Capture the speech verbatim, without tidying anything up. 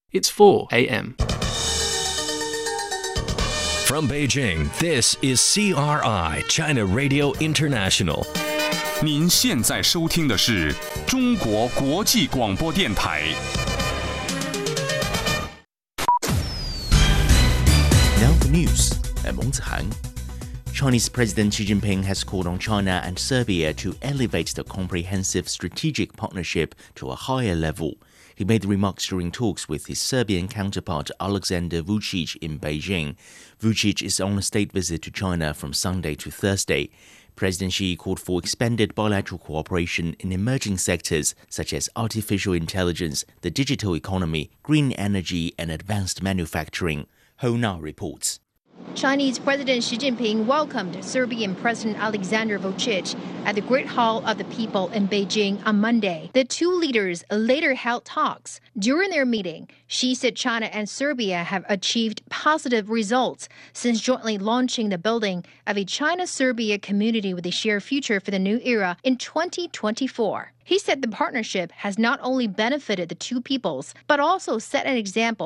It's four a m From Beijing, this is C R I, China Radio International. 您现在收听的是中国国际广播电台。 Now the news at 蒙子涵。Chinese President Xi Jinping has called on China and Serbia to elevate the comprehensive strategic partnership to a higher level. He made the remarks during talks with his Serbian counterpart Alexander Vučić in Beijing. Vučić is on a state visit to China from Sunday to Thursday. President Xi called for expanded bilateral cooperation in emerging sectors such as artificial intelligence, the digital economy, green energy, and advanced manufacturing. Ho Na reports. Chinese President Xi Jinping welcomed Serbian President Alexander Vučić at the Great Hall of the People in Beijing on Monday. The two leaders later held talks. During their meeting, Xi said China and Serbia have achieved positive results since jointly launching the building of a China-Serbia community with a shared future for the new era in twenty twenty-four. He said the partnership has not only benefited the two peoples, but also set an example